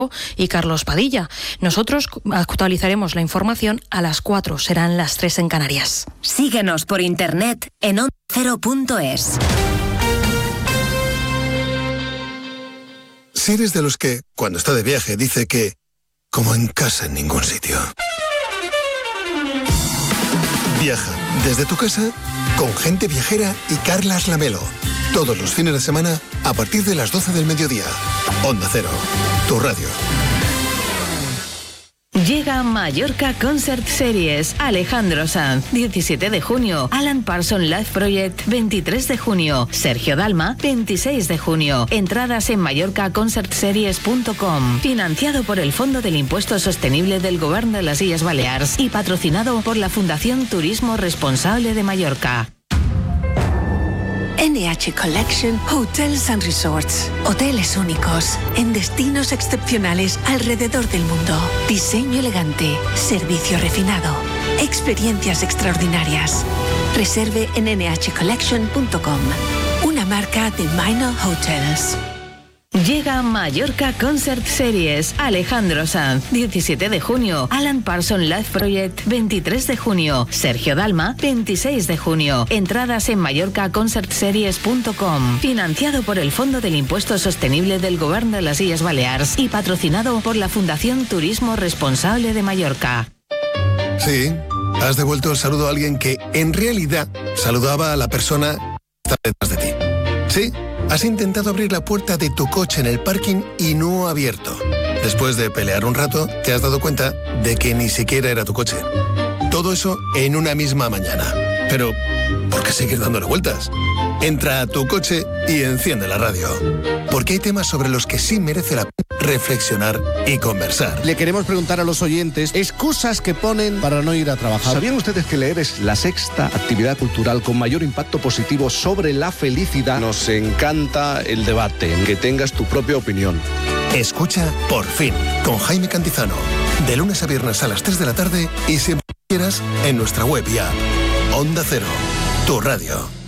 y Carlos Padilla. Nosotros actualizaremos la información a las 4, serán las 3 en Canarias. Síguenos por internet en ondacero.es. Si eres de los que, cuando está de viaje, dice que, como en casa en ningún sitio. Viaja desde tu casa con Gente Viajera y Carlas Lamelo. Todos los fines de semana a partir de las 12 del mediodía. Onda Cero, tu radio. Llega Mallorca Concert Series. Alejandro Sanz, 17 de junio. Alan Parsons Live Project, 23 de junio. Sergio Dalma, 26 de junio. Entradas en mallorcaconcertseries.com. Financiado por el Fondo del Impuesto Sostenible del Govern de las Illes Balears y patrocinado por la Fundación Turismo Responsable de Mallorca. NH Collection Hotels and Resorts. Hoteles únicos, en destinos excepcionales alrededor del mundo. Diseño elegante, servicio refinado, experiencias extraordinarias. Reserve en nhcollection.com. Una marca de Minor Hotels. Llega Mallorca Concert Series. Alejandro Sanz, 17 de junio. Alan Parsons Live Project, 23 de junio. Sergio Dalma, 26 de junio. Entradas en mallorcaconcertseries.com. Financiado por el Fondo del Impuesto Sostenible del Govern de las Illes Balears y patrocinado por la Fundación Turismo Responsable de Mallorca. Sí, has devuelto el saludo a alguien que, en realidad, saludaba a la persona que está detrás de ti. Sí. Has intentado abrir la puerta de tu coche en el parking y no ha abierto. Después de pelear un rato, te has dado cuenta de que ni siquiera era tu coche. Todo eso en una misma mañana. Pero, ¿por qué seguir dándole vueltas? Entra a tu coche y enciende la radio. Porque hay temas sobre los que sí merece la pena reflexionar y conversar. Le queremos preguntar a los oyentes excusas que ponen para no ir a trabajar. ¿Sabían ustedes que leer es la sexta actividad cultural con mayor impacto positivo sobre la felicidad? Nos encanta el debate, que tengas tu propia opinión. Escucha Por Fin, con Jaime Cantizano. De lunes a viernes a las 3 de la tarde y siempre quieras en nuestra web y app. Onda Cero, tu radio.